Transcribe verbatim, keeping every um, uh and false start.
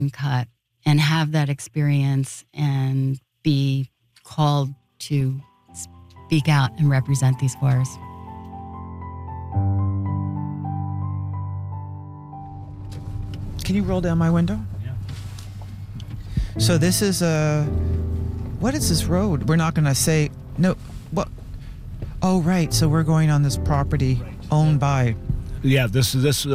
cut and have that experience and be called to speak out and represent these forests. Can you roll down my window? Yeah. So this is a... What is this road? We're not going to say... No, what? Oh, right. So we're going on this property owned by... Yeah, this is this